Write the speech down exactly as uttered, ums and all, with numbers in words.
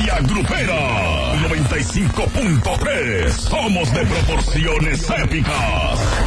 Bestia Grupera. noventa y cinco punto tres. Somos de proporciones épicas.